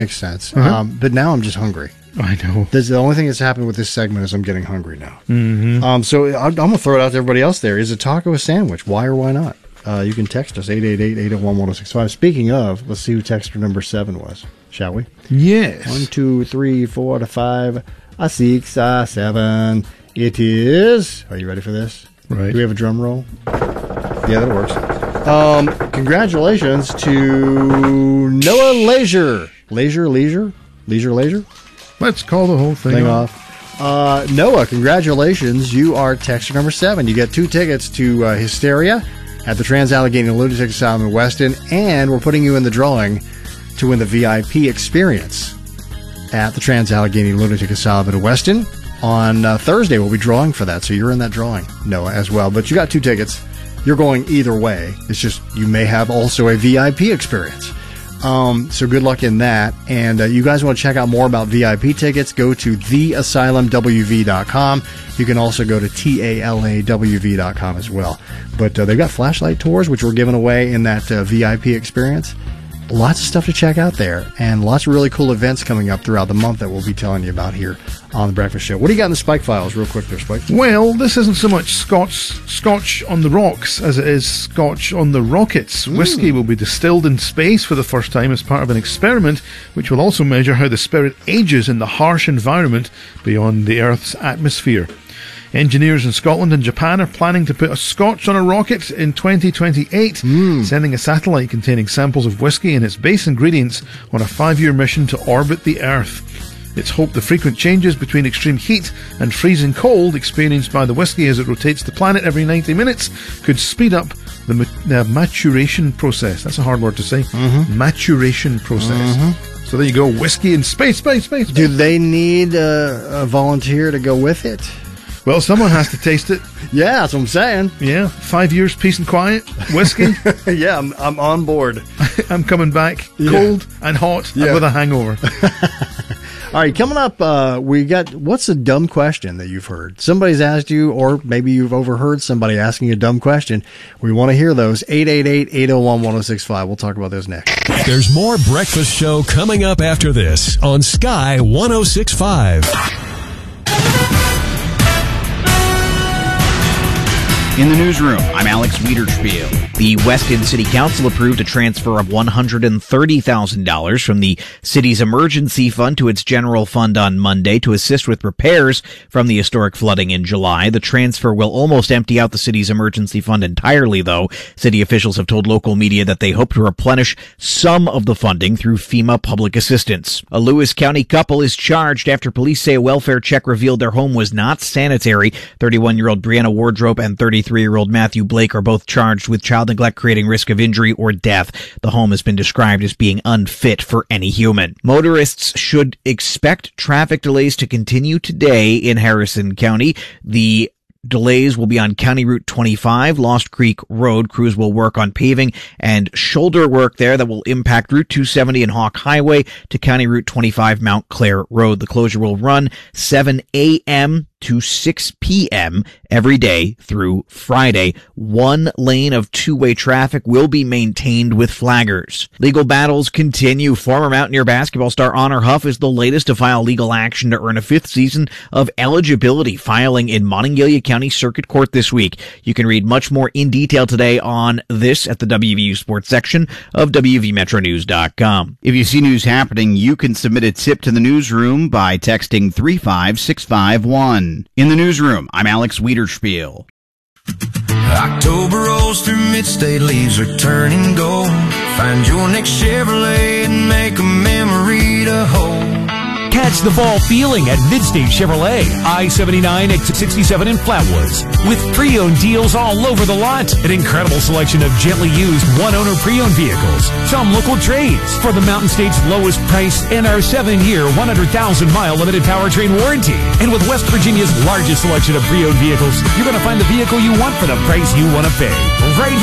Makes sense. But now I'm just hungry. I know. The only thing that's happened with this segment is I'm getting hungry now. Mm-hmm. So I'm going to throw it out to everybody else there. Is a taco a sandwich? Why or why not? You can text us, 888-801-1065. Speaking of, let's see who texter number 7 was, shall we? Yes. 1, 2, 3, 4, 5, 6, 7. It is... Are you ready for this? Right. Do we have a drum roll? Yeah, that works. Congratulations to Noah Leisure. Leisure? Let's call the whole thing off. Noah, congratulations. You are texter number 7. You get 2 tickets to Hysteria at the Trans-Allegheny Lunatic Asylum in Weston, and we're putting you in the drawing to win the VIP experience at the Trans-Allegheny Lunatic Asylum in Weston. On Thursday, we'll be drawing for that, so you're in that drawing, Noah, as well. But you got 2 tickets. You're going either way. It's just you may have also a VIP experience. So good luck in that. And you guys want to check out more about VIP tickets, go to theasylumwv.com. You can also go to talawv.com as well. But they've got flashlight tours, which we're giving away in that VIP experience. Lots of stuff to check out there, and lots of really cool events coming up throughout the month that we'll be telling you about here on The Breakfast Show. What do you got in the Spike Files, real quick there, Spike? Well, this isn't so much Scotch on the rocks as it is Scotch on the rockets. Whiskey will be distilled in space for the first time as part of an experiment, which will also measure how the spirit ages in the harsh environment beyond the Earth's atmosphere. Engineers in Scotland and Japan are planning to put a Scotch on a rocket in 2028, sending a satellite containing samples of whiskey and its base ingredients on a 5-year mission to orbit the Earth. It's hoped the frequent changes between extreme heat and freezing cold experienced by the whiskey as it rotates the planet every 90 minutes could speed up the maturation process. That's a hard word to say. Maturation process. So there you go, whiskey in space. Do they need a volunteer to go with it? Well, someone has to taste it. Yeah, that's what I'm saying. Yeah, 5 years peace and quiet, whiskey. Yeah, I'm on board. I'm coming back cold and hot and with a hangover. All right, coming up, we got, what's a dumb question that you've heard? Somebody's asked you, or maybe you've overheard somebody asking a dumb question. We want to hear those. 888-801-1065. We'll talk about those next. There's more Breakfast Show coming up after this on Sky 106.5. In the newsroom, I'm Alex Wiederspiel. The Weston City Council approved a transfer of $130,000 from the city's emergency fund to its general fund on Monday to assist with repairs from the historic flooding in July. The transfer will almost empty out the city's emergency fund entirely, though. City officials have told local media that they hope to replenish some of the funding through FEMA public assistance. A Lewis County couple is charged after police say a welfare check revealed their home was not sanitary. 31-year-old Brianna Wardrobe and 33-year-old Matthew Blake are both charged with child neglect creating risk of injury or death. The home has been described as being unfit for any human. Motorists should expect traffic delays to continue today in Harrison County. The delays will be on County Route 25, Lost Creek Road. Crews will work on paving and shoulder work there that will impact Route 270 and Hawk Highway to County Route 25, Mount Clair Road. The closure will run 7 a.m. to 6 p.m. every day through Friday. One lane of two-way traffic will be maintained with flaggers. Legal battles continue. Former Mountaineer basketball star Honor Huff is the latest to file legal action to earn a 5th season of eligibility, filing in Monongalia County Circuit Court this week. You can read much more in detail today on this at the WVU Sports section of WVMetroNews.com. If you see news happening, you can submit a tip to the newsroom by texting 35651. In the newsroom, I'm Alex Wiederspiel. October rolls through mid-state, leaves are turning gold. Find your next Chevrolet and make a memory to hold. Catch the fall feeling at Midstate Chevrolet, I-79 at 67 in Flatwoods, with pre-owned deals all over the lot. An incredible selection of gently used one-owner pre-owned vehicles, some local trades for the Mountain State's lowest price and our 7-year, 100,000-mile limited powertrain warranty. And with West Virginia's largest selection of pre-owned vehicles, you're going to find the vehicle you want for the price you want to pay. Right